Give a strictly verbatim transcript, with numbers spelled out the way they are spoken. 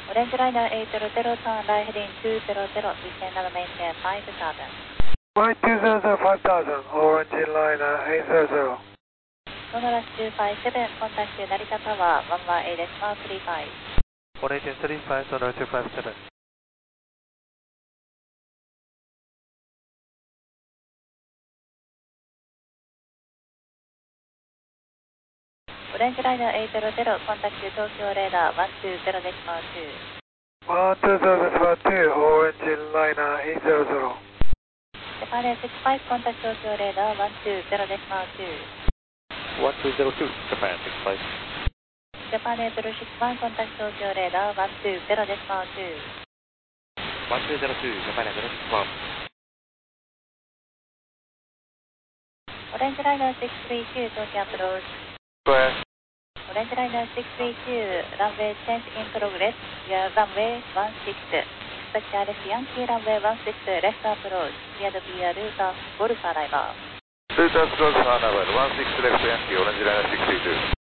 オレンジライナーエイトゼロゼロ、ターンライヘディンにゼロゼロ、ディセンダーメインテンごサウザンド。 Flight two zero zero five thousand, Orange Liner eight zero zero. ノノラスにじゅうごなな、コンタクト成田タワーいちいちはちデシマルさんじゅうご。 one eight three five, Sonora two five seven. オレンジライナーエイトゼロゼロ、コンタクト東京レーダーいちにゼロデシマルに。 one two zero zero two, Orange Liner eight zero zero. ジャパネーろくじゅうご、コンタクト東京レーダーいちにゼロデシマルに。 one two zero two, Japan six five. ジャパネーろくじゅういち、コンタクト東京レーダーいちにゼロデシマルに。 one two zero two, Japan zero six one. オレンジライナーろくさんきゅう、東京アプローチ。 Square. オレンジライナーろくさんきゅう、ランウェイチェンジインプログレス、やランウェイじゅうろく、スペキャレスヤンキーランウェイじゅうろく、レフトアプローチ、シアドビアルータ、ゴルフアライバー。 Delta Golf Harbour one six left Yankee, Orange Liner six two two.